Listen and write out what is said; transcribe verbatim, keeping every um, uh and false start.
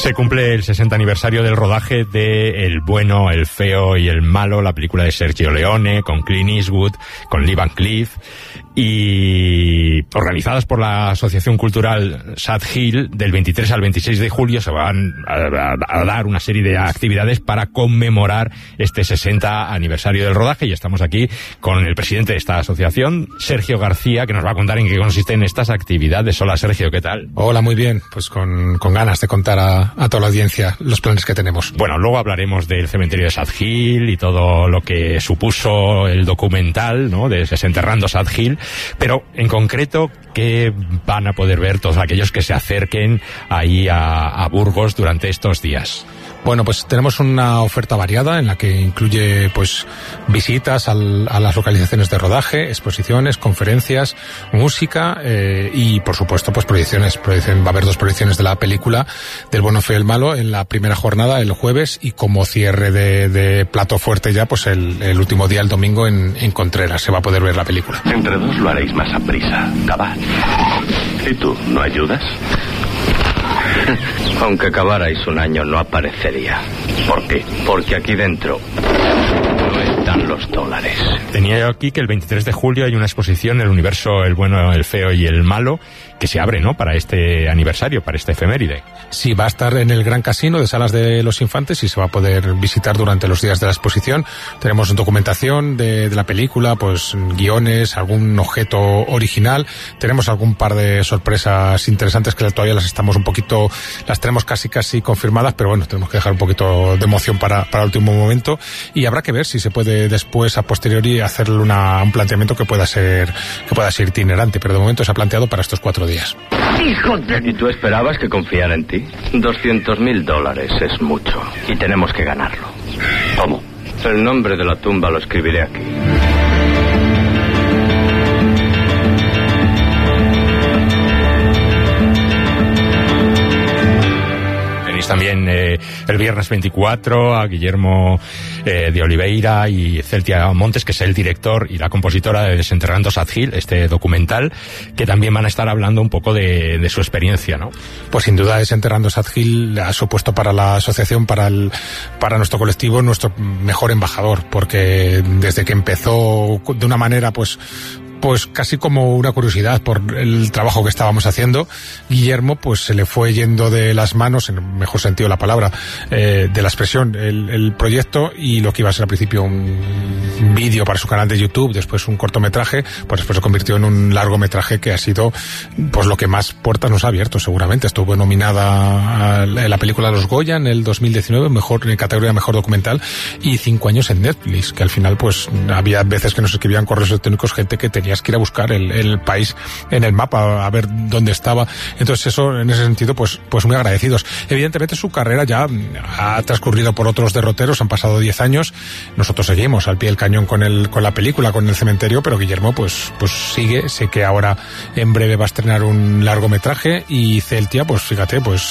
Se cumple el sesenta aniversario del rodaje de El bueno, el feo y el malo, la película de Sergio Leone, con Clint Eastwood, con Lee Van Cleef, y organizadas por la Asociación Cultural Sad Hill. Del veintitrés al veintiséis de julio se van a, a, a dar una serie de actividades para conmemorar este sesenta aniversario del rodaje, y estamos aquí con el presidente de esta asociación, Sergio García, que nos va a contar en qué consisten estas actividades. Hola, Sergio, ¿qué tal? Hola, muy bien, pues con, con ganas de contar a, a toda la audiencia los planes que tenemos. Bueno, luego hablaremos del cementerio de Sad Hill y todo lo que supuso el documental, ¿no?, de Desenterrando Sad Hill. Pero, en concreto, ¿qué van a poder ver todos aquellos que se acerquen ahí a, a Burgos durante estos días? Bueno, pues tenemos una oferta variada en la que incluye pues visitas al, a las localizaciones de rodaje, exposiciones, conferencias, música eh, y, por supuesto, pues proyecciones. Proyección, va a haber dos proyecciones de la película del bueno, feo y el malo en la primera jornada, el jueves, y como cierre de, de plato fuerte ya, pues el, el último día, el domingo, en, en Contreras. Se va a poder ver la película. Entre dos lo haréis más a prisa. Cavar. ¿Y tú, no ayudas? Aunque cavarais un año, no aparecería. ¿Por qué? Porque aquí dentro no están los dólares. Tenía yo aquí que el veintitrés de julio hay una exposición, El universo, el bueno, el feo y el malo, que se abre, ¿no?, para este aniversario, para este efeméride. Sí, va a estar en el Gran Casino de Salas de los Infantes y se va a poder visitar durante los días de la exposición. Tenemos documentación de, de la película, pues guiones, algún objeto original. Tenemos algún par de sorpresas interesantes que todavía las estamos un poquito, las tenemos casi casi confirmadas, pero bueno, tenemos que dejar un poquito de emoción para, para el último momento, y habrá que ver si se puede después, a posteriori, hacerle una, un planteamiento que pueda ser, que pueda ser itinerante, pero de momento se ha planteado para estos cuatro días. ¡Hijo de... ¿Y tú esperabas que confiara en ti? Doscientos mil dólares es mucho, y tenemos que ganarlo. ¿Cómo? El nombre de la tumba lo escribiré aquí. También eh, el viernes veinticuatro a Guillermo eh, de Oliveira y Celtia Montes, que es el director y la compositora de Desenterrando Sad Hill, este documental, que también van a estar hablando un poco de, de su experiencia, ¿no? Pues sin duda Desenterrando Sad Hill ha supuesto para la asociación, para el, para nuestro colectivo, nuestro mejor embajador, porque desde que empezó de una manera pues pues casi como una curiosidad por el trabajo que estábamos haciendo, Guillermo pues se le fue yendo de las manos, en el mejor sentido de la palabra, eh, de la expresión, el, el proyecto, y lo que iba a ser al principio un vídeo para su canal de YouTube, después un cortometraje, pues después se convirtió en un largometraje que ha sido pues lo que más puertas nos ha abierto, seguramente. Estuvo nominada a la película Los Goya en el dos mil diecinueve, mejor, en categoría Mejor Documental, y cinco años en Netflix, que al final pues había veces que nos escribían correos electrónicos gente que tenía que ir a buscar el, el país en el mapa a ver dónde estaba. Entonces eso, en ese sentido, pues pues muy agradecidos. Evidentemente su carrera ya ha transcurrido por otros derroteros, han pasado diez años. Nosotros seguimos al pie del cañón con el con la película, con el cementerio, pero Guillermo pues pues sigue. Sé que ahora en breve va a estrenar un largometraje, y Celtia, pues fíjate, pues